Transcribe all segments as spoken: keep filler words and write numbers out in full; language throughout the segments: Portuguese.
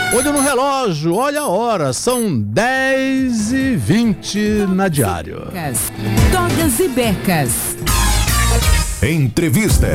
Olho no relógio, olha a hora, são dez e vinte na Diário. Togas e Becas. Entrevista.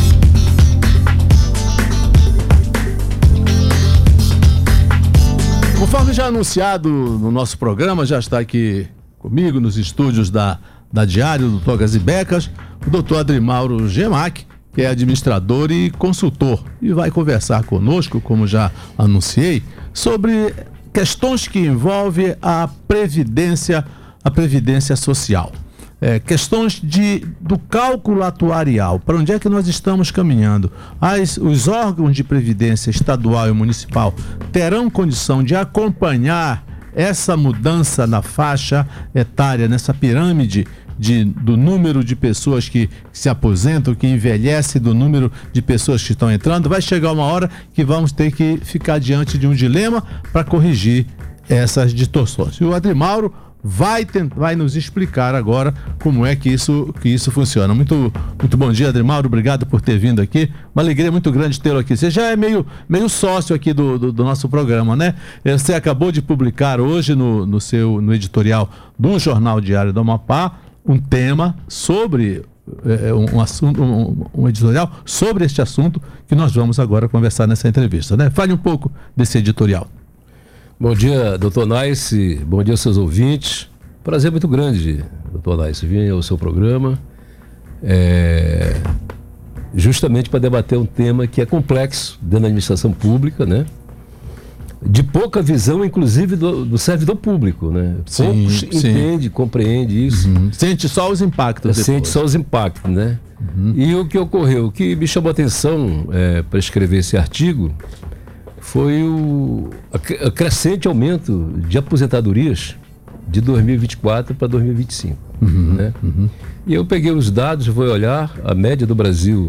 Conforme já anunciado no nosso programa, já está aqui comigo nos estúdios da, da Diário do Togas e Becas, o doutor Adrimauro Gemac, que é administrador e consultor, e vai conversar conosco, como já anunciei, sobre questões que envolvem a previdência, a previdência social. É, questões de, do cálculo atuarial, para onde é que nós estamos caminhando. As, os órgãos de previdência estadual e municipal terão condição de acompanhar essa mudança na faixa etária, nessa pirâmide de, do número de pessoas que se aposentam, que envelhece, do número de pessoas que estão entrando. Vai chegar uma hora que vamos ter que ficar diante de um dilema para corrigir essas distorções. E o Adrimauro vai, tentar, vai nos explicar agora como é que isso, que isso funciona. Muito, muito bom dia, Adrimauro. Obrigado por ter vindo aqui. Uma alegria muito grande tê-lo aqui. Você já é meio, meio sócio aqui do, do, do nosso programa, né? Você acabou de publicar hoje no, no seu no editorial do Jornal Diário do Amapá um tema sobre é, um, assunto, um, um editorial sobre este assunto que nós vamos agora conversar nessa entrevista, né? Fale um pouco desse editorial. Bom dia, doutor Nice, bom dia aos seus ouvintes. Prazer muito grande, doutor Nice, vir ao seu programa é, justamente para debater um tema que é complexo dentro da administração pública, né? De pouca visão, inclusive, do, do servidor público, né? Sim, Poucos sim. entende, compreende isso. Uhum. Sente só os impactos. Sente depois. só os impactos, né? Uhum. E o que ocorreu, o que me chamou a atenção é, para escrever esse artigo foi o a, a crescente aumento de aposentadorias de dois mil e vinte e quatro para dois mil e vinte e cinco. Uhum. Né? Uhum. E eu peguei os dados, vou olhar, a média do Brasil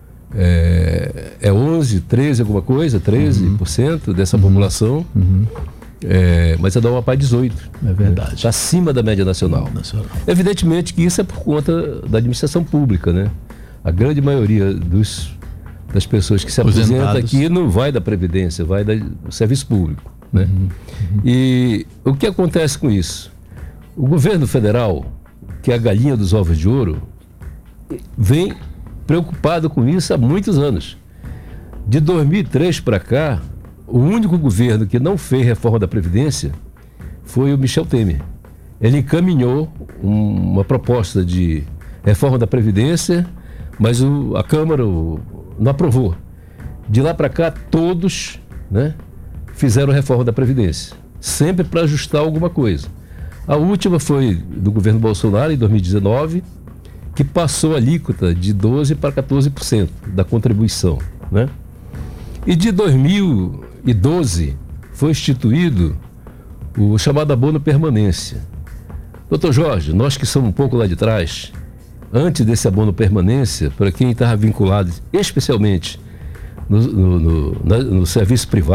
é, é onze, treze alguma coisa, treze por cento uhum. dessa uhum. população, uhum. É, mas a do Amapá é dezoito por cento. É verdade. Está acima da média nacional. nacional. Evidentemente que isso é por conta da administração pública, né? A grande maioria dos, das pessoas que se aposentam aqui não vai da Previdência, vai da, do serviço público, né? Uhum. Uhum. E o que acontece com isso? O governo federal, que é a galinha dos ovos de ouro, vem preocupado com isso há muitos anos. De dois mil e três para cá, o único governo que não fez reforma da Previdência foi o Michel Temer. Ele encaminhou um, uma proposta de reforma da Previdência, mas o, a Câmara o, não aprovou. De lá para cá, todos, né, fizeram reforma da Previdência, sempre para ajustar alguma coisa. A última foi do governo Bolsonaro, em dois mil e dezenove, que passou a alíquota de doze por cento para quatorze por cento da contribuição, né? E de dois mil e doze foi instituído o chamado abono permanência. Doutor Jorge, nós que somos um pouco lá de trás, antes desse abono permanência, para quem estava vinculado especialmente no, no, no, no serviço privado,